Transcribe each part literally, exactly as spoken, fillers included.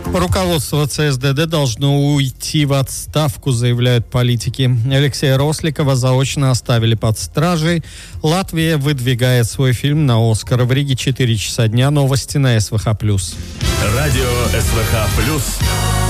Руководство ЦСДД должно уйти в отставку, заявляют политики. Алексея Росликова заочно оставили под стражей. Латвия выдвигает свой фильм на «Оскар». В Риге четыре часа дня. Новости на СВХ+. Радио СВХ+.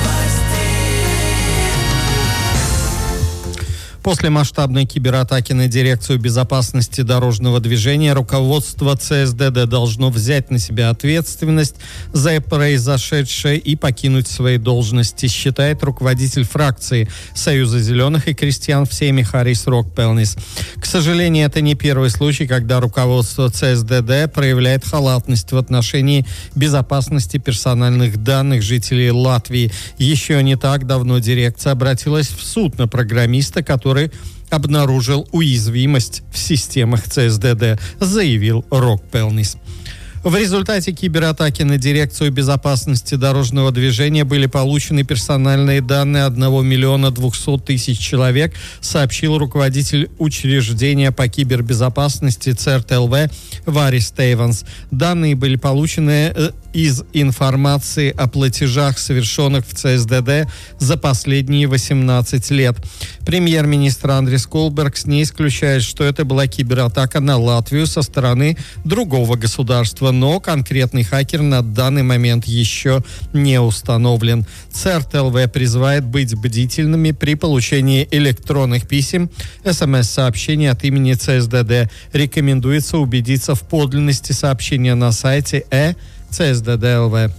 После масштабной кибератаки на дирекцию безопасности дорожного движения руководство ЦСДД должно взять на себя ответственность за произошедшее и покинуть свои должности, считает руководитель фракции Союза зеленых и крестьян в Сейме Харис Рокпелнис. К сожалению, это не первый случай, когда руководство ЦСДД проявляет халатность в отношении безопасности персональных данных жителей Латвии. Еще не так давно дирекция обратилась в суд на программиста, который который обнаружил уязвимость в системах ЦСДД, заявил Рокпелнис. В результате кибератаки на дирекцию безопасности дорожного движения были получены персональные данные одного миллиона двухсот тысяч человек, сообщил руководитель учреждения по кибербезопасности ЦРТЛВ Варис Тейванс. Данные были получены из информации о платежах, совершенных в ЦСДД за последние восемнадцать лет. Премьер-министр Андрис Кулбергс не исключает, что это была кибератака на Латвию со стороны другого государства, но конкретный хакер на данный момент еще не установлен. ЦРТЛВ призывает быть бдительными при получении электронных писем, СМС-сообщений от имени ЦСДД. Рекомендуется убедиться в подлинности сообщения на сайте э ЦСДД.ЛВ.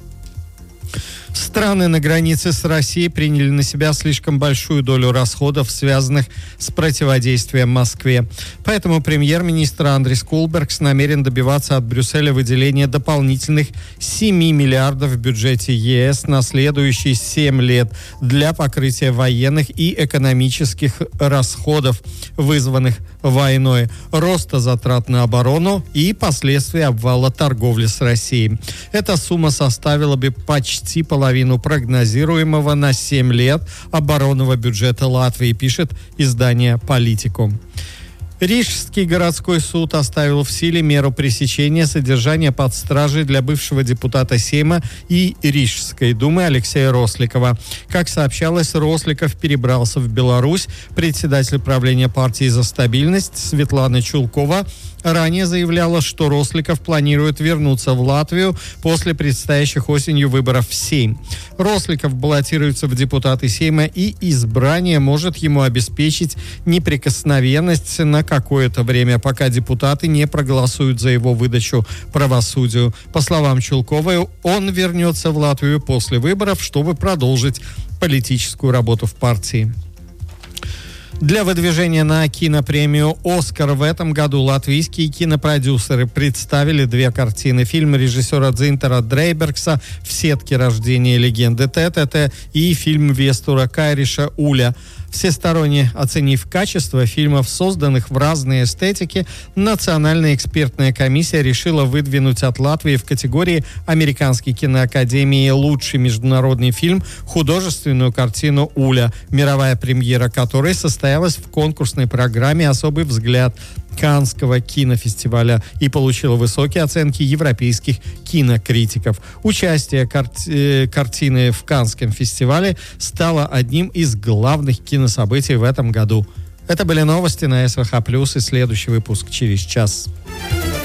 Страны на границе с Россией приняли на себя слишком большую долю расходов, связанных с противодействием Москве. Поэтому премьер-министр Андрис Кулбергс намерен добиваться от Брюсселя выделения дополнительных семи миллиардов в бюджете ЕС на следующие семь лет для покрытия военных и экономических расходов, вызванных войной, роста затрат на оборону и последствий обвала торговли с Россией. Эта сумма составила бы почти половину половину прогнозируемого на семь лет оборонного бюджета Латвии, пишет издание «Политику». Рижский городской суд оставил в силе меру пресечения содержания под стражей для бывшего депутата Сейма и Рижской думы Алексея Росликова. Как сообщалось, Росликов перебрался в Беларусь. Председатель правления партии «За стабильность» Светлана Чулкова ранее заявляла, что Росликов планирует вернуться в Латвию после предстоящих осенью выборов в Сейм. Росликов баллотируется в депутаты Сейма, и избрание может ему обеспечить неприкосновенность на какое-то время, пока депутаты не проголосуют за его выдачу правосудию. По словам Чулковой, он вернется в Латвию после выборов, чтобы продолжить политическую работу в партии. Для выдвижения на кинопремию «Оскар» в этом году латвийские кинопродюсеры представили две картины. Фильм режиссера Дзинтера Дрейбергса «В сетке рождения легенды ТТТ» и фильм Вестура Кайриша «Уля». Всесторонне оценив качество фильмов, созданных в разной эстетике, Национальная экспертная комиссия решила выдвинуть от Латвии в категории Американской киноакадемии «Лучший международный фильм» художественную картину «Уля», мировая премьера которой состоялась в конкурсной программе «Особый взгляд» Каннского кинофестиваля и получила высокие оценки европейских кинокритиков. Участие карти- картины в Каннском фестивале стало одним из главных кинособытий в этом году. Это были новости на СВХ+, и следующий выпуск через час.